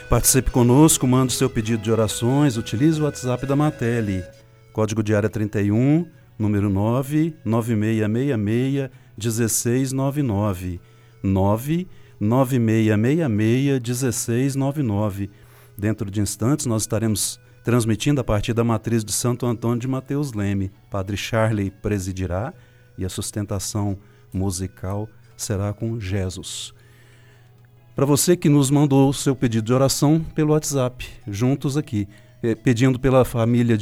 Participe conosco, mande seu pedido de orações, utilize o WhatsApp da Mateli, código de área 31, número 99666-1699, 99666-1699. Dentro de instantes nós estaremos transmitindo a partir da matriz de Santo Antônio de Mateus Leme. Padre Charley presidirá e a sustentação musical será com Jesus. Para você que nos mandou o seu pedido de oração pelo WhatsApp, juntos aqui, pedindo pela família